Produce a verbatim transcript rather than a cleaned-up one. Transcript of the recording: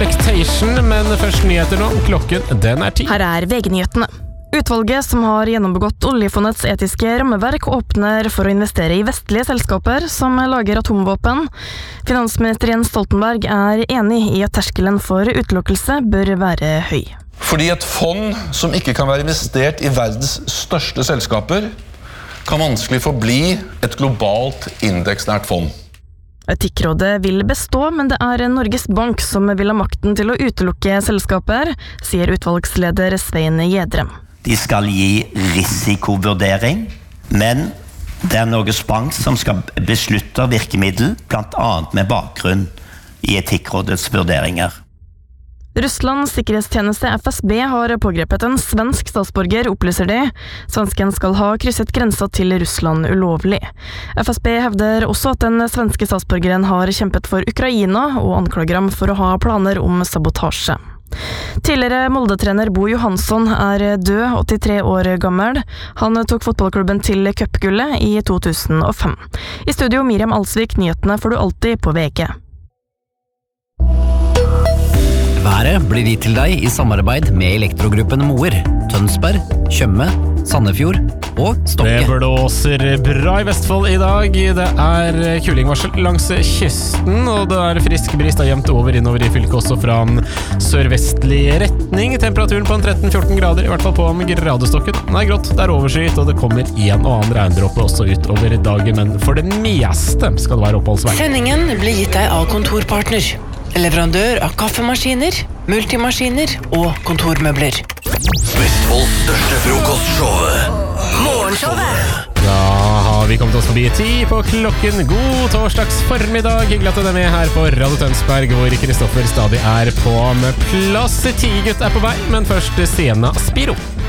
Expectation, men først nyheter nå. Klokken, den er ti. Her er V G-nyhetene. Utvalget som har gjennomgått oljefondets etiske rammeverk åpner for å investere i vestlige selskaper som lager atomvåpen. Finansminister Jens Stoltenberg er enig i at terskelen for utelukkelse bør være høy. Fordi et fond som ikke kan være investert i verdens største selskaper, kan vanskelig forbli et globalt indeksnært fond. Etikkrådet vil bestå, men det er Norges Bank som vil ha makten til å utelukke selskaper, sier utvalgsleder Svein Gjedrem. De skal gi risikovurdering, men det er Norges Bank som skal beslutte virkemiddel, blant annet med bakgrunn i Etikkrådets vurderinger. Russlands sikkerhetstjeneste F S B har pågrepet en svensk statsborger, opplyser de. Svensken skal ha krysset grensa til Russland ulovlig. F S B hevder også at den svenske statsborgeren har kjempet for Ukraina, og anklager ham for å ha planer om sabotasje. Tidligere Molde-trener Bo Johansson er død, åttitre år gammel. Han tok fotballklubben til cupgullet i to tusen og fem. I studio Miriam Alsvik, nyhetene får du alltid på V G. Været blir gitt til deg i samarbeid med Elektrogruppen Moer, Tønsberg, Tjøme, Sandefjord og Stokke. Det blåser bra i Vestfold i dag. Det er kulingvarsel langs kysten, og det er frisk bris da jevnt over innover i fylket også fra en sørvestlig retning. Temperaturen på en tretten til fjorten grader, i hvert fall på gradestokken. Den er grått, det er overskyet, og det kommer en og annen regndråpe også utover dagen, men for det meste skal det være oppholdsvei. Sendingen blir gitt deg av Kontorpartner. Leverandør av kaffemaskiner, multimaskiner og kontormøbler. Vestfolds største frokostshow. Morgenshowet. Da har vi kommet oss forbi ti på klokken. God torsdags formiddag. Hyggelig at du er med her på Radio Tønsberg, hvor Kristoffer stadig er på med plass. Tigegutt er på vei, men først Sienna Spiro.